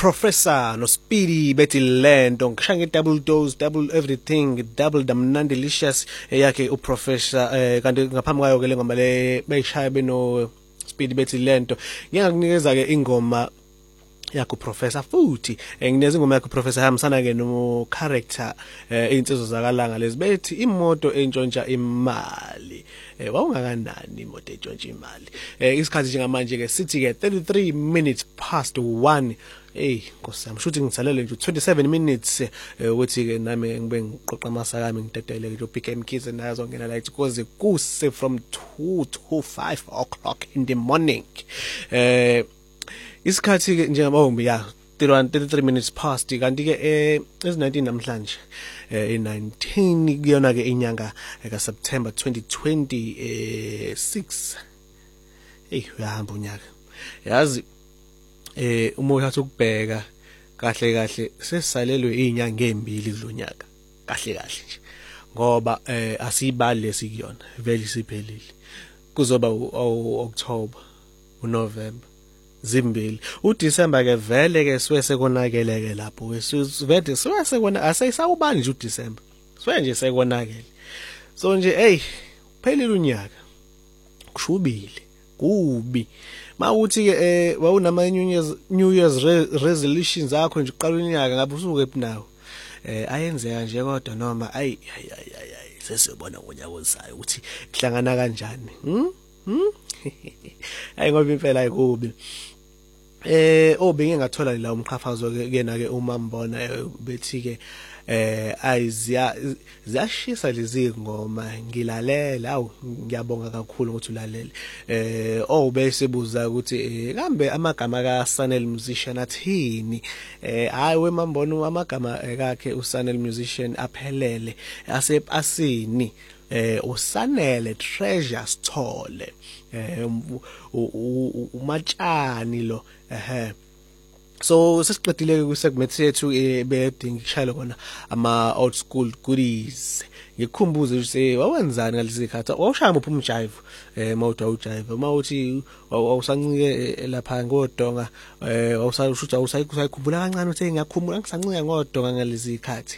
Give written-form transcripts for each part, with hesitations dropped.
Professor no Speedy bethi lento ngishange double dose double everything double damn delicious yakhe uprofessor kanti ngaphambi kwayo ke lengoma le bayishaya beno Speedy bethi lento ngiyakunikeza ke ingoma yakho Professor futhi ngineza ingoma yakho Professor hamsana ke no character insizwe zakalanga lezi bethi imoto entshontsha imali wawungakanani imoto entshontsha imali isikhathi njengamanje ke sithi ke 33 minutes past 1 Nkosi yami shooting ngitsalele nje 27 minutes ukuthi ke nami ngibe ngiqoqa amasakami ngidedele ke Big M Kids naye azongena la because kuse from 2 to 5 o'clock in the morning isikhathi ke njengabawumbi ya 33 minutes past kanti ke ezi19 namhlanje 19 kuyona ke inyanga ka September 2026 uyahamba unyaka yazi umoya wathi ukubheka kahle sesisalelwe izinyanga ezibili kulonyaka kahle nje ngoba asiyibali lesikuyona vele siphelile kuzoba uOctober uNovember zimbili uDecember ke vele ke siwesekonakele ke lapho wesivede siwesekona asayisawubani nje uDecember siwe nje sekonakele so nje phelile unyaka kushubile kubi mawuthi ke wawunama New Year's resolutions zakho nje uqala unyaka ngabe usuke epinawo ayenzeka nje kodwa noma sesibona ngonyaka ozayo ukuthi kuhlangana kanjani ngoba impela ayikubi bengingathola la umqhafazo ke na ke uma mbona bethi ke ziyashisa lezi ngoma ngilalela awu ngiyabonga kakhulu ukuthi ulalele besebuza ukuthi kambe amagama ka Sanel Musician athini hayi wemambona amagama akhe uSanel Musician aphelele asepasini uSanele Treasure Sithole umatshani lo so sesiqedile ku segment sethu bedinga kushayela kona ama old school goodies ngikhumbuze ukuthi wawenzani ngalezi khathi wawushaya muphi umjive mawuthi ujive mawuthi awusancike lapha ngodonga awusayishutha awusayikhumbula kancane uthi ngiyakhumbula ngisancike ngodonga ngalezi khathi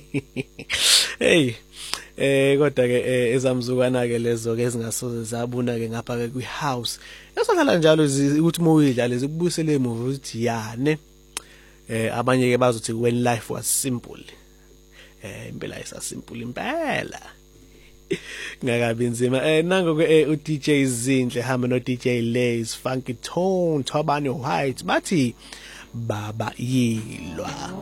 kodwa ke ezamzukwana ke lezo ke ezingasoze zabuna ke ngapha ke kwihouse yasalala njalo ukuthi mowidlala zikubuyisele emuva ukuthi yane abanye ke bazothi when life was simple impela isasimple impela ngakabi nzima nango ke u DJ Zinhle hamba no DJ Lays Funky Tone Thobani White bathi baba yilwa